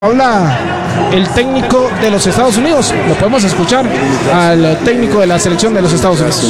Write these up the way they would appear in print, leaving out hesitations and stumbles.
Habla el técnico de los Estados Unidos. Lo podemos escuchar al técnico de la selección de los Estados Unidos.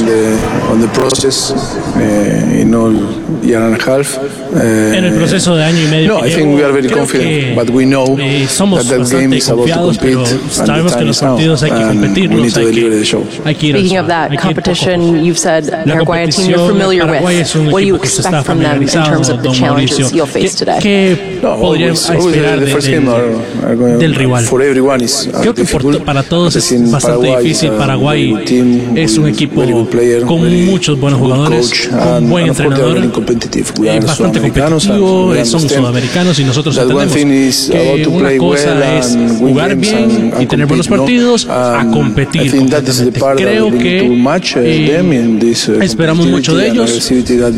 En el proceso de año y medio. No, I think we are very confident, but we know somos that game is about to compete, sabemos que los partidos hay que competirlos, hay que ir. Speaking of that competition, you've said Paraguay, a team you're familiar with. What do you expect from them in terms of the challenges you'll face today? ¿Qué podríamos esperar del rival? Creo que para todos es bastante difícil. Paraguay es un equipo con muchos buenos jugadores, con buen entrenador, bastante competitivo, son sudamericanos y nosotros entendemos que una cosa es jugar bien y tener buenos partidos a competir completamente. Creo que esperamos mucho de ellos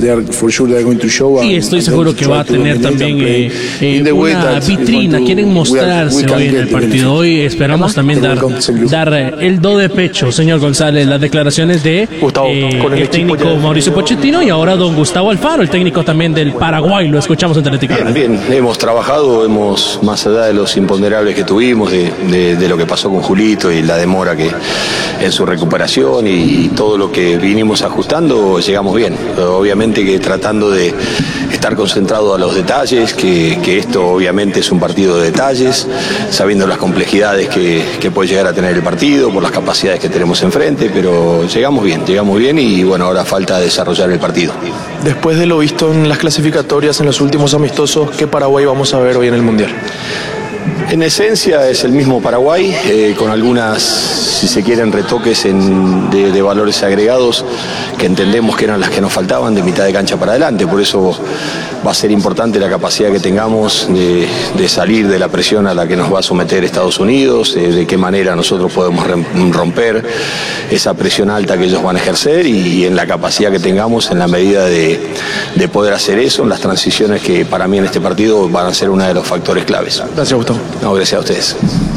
y estoy seguro que va a tener también una vitrina. Quieren mostrarse hoy en el partido. Hoy esperamos también dar el do de pecho, señor González, las declaraciones de el técnico Mauricio Pochettino y ahora don Gustavo Alfaro, el técnico también del Paraguay. Lo escuchamos en Teletica. Bien, hemos trabajado, más allá de los imponderables que tuvimos, de lo que pasó con Julito y la demora que en su recuperación y todo lo que vinimos ajustando, llegamos bien. Obviamente que tratando de estar concentrado a los detalles, que esto obviamente es un partido de detalles, sabiendo las complejidades que puede llegar a tener el partido, por las capacidades que tenemos enfrente, pero llegamos bien y bueno, ahora falta desarrollar el partido. Después de lo visto en las clasificatorias, en los últimos amistosos, ¿qué Paraguay vamos a ver hoy en el Mundial? En esencia es el mismo Paraguay, con algunas, si se quieren, retoques de valores agregados que entendemos que eran las que nos faltaban de mitad de cancha para adelante. Por eso va a ser importante la capacidad que tengamos de salir de la presión a la que nos va a someter Estados Unidos, de qué manera nosotros podemos romper esa presión alta que ellos van a ejercer y en la capacidad que tengamos en la medida de poder hacer eso, en las transiciones que para mí en este partido van a ser uno de los factores claves. Gracias, Gustavo. No, gracias a ustedes.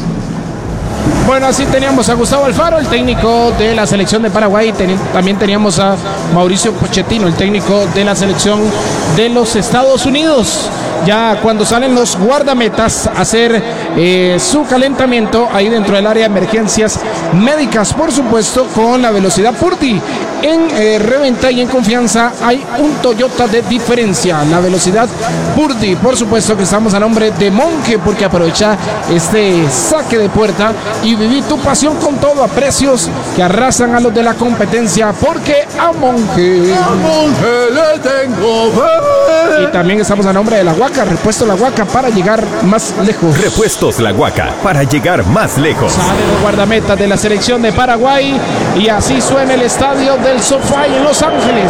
Bueno, así teníamos a Gustavo Alfaro, el técnico de la selección de Paraguay. También teníamos a Mauricio Pochettino, el técnico de la selección de los Estados Unidos. Ya cuando salen los guardametas a hacer su calentamiento ahí dentro del área de emergencias médicas, por supuesto, con la velocidad Purdy. En reventa y en confianza hay un Toyota de diferencia, la velocidad Purdy. Por supuesto que estamos a nombre de Monje, porque aprovecha este saque de puerta y viví tu pasión con todo a precios que arrasan a los de la competencia, porque a Monje le tengo fe. Y también estamos a nombre de La Huaca, Repuesto La Huaca para llegar más lejos. Repuestos La Huaca para llegar más lejos. Sale los guardametas de la selección de Paraguay y así suena el estadio del SoFi en Los Ángeles.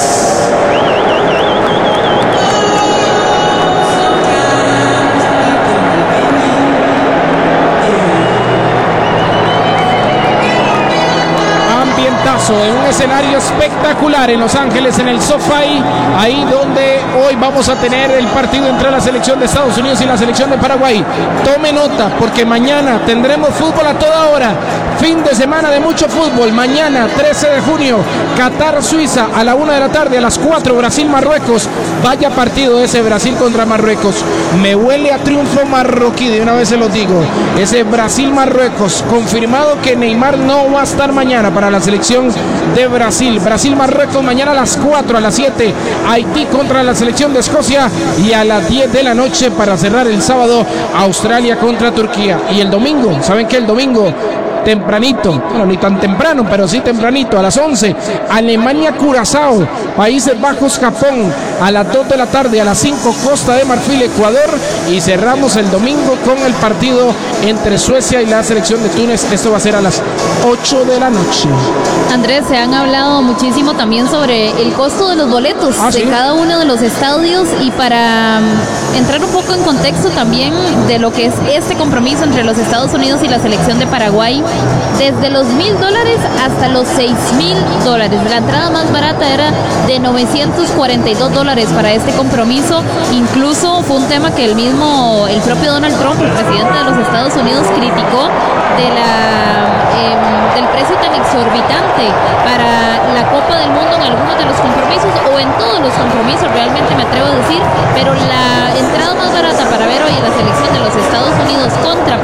En un escenario espectacular en Los Ángeles, en el SoFi, ahí donde hoy vamos a tener el partido entre la selección de Estados Unidos y la selección de Paraguay. Tome nota, porque mañana tendremos fútbol a toda hora. Fin de semana de mucho fútbol. Mañana, 13 de junio, Qatar-Suiza a la 1 de la tarde, a las 4, Brasil-Marruecos. Vaya partido ese Brasil contra Marruecos. Me huele a triunfo marroquí, de una vez se los digo. Ese Brasil-Marruecos, confirmado que Neymar no va a estar mañana para la selección de Brasil. Brasil-Marruecos mañana a las 4, a las 7, Haití contra la selección de Escocia y a las 10 de la noche para cerrar el sábado, Australia contra Turquía. Y el domingo, ¿saben qué? El domingo tempranito, bueno, ni tan temprano, pero sí tempranito, a las 11, Alemania-Curazao, Países Bajos, Japón, a las 2 de la tarde, a las 5, Costa de Marfil, Ecuador, y cerramos el domingo con el partido entre Suecia y la selección de Túnez. Esto va a ser a las 8 de la noche. Andrés, se han hablado muchísimo también sobre el costo de los boletos de cada uno de los estadios, y para entrar un poco en contexto también de lo que es este compromiso entre los Estados Unidos y la selección de Paraguay, desde los $1,000 hasta los $6,000. La entrada más barata era de $942 para este compromiso. Incluso fue un tema que el propio Donald Trump, el presidente de los Estados Unidos, criticó del precio tan exorbitante para la Copa del Mundo en algunos de los compromisos, o en todos los compromisos, realmente me atrevo a decir. Pero la entrada más barata para ver hoy en la selección de los Estados Unidos contra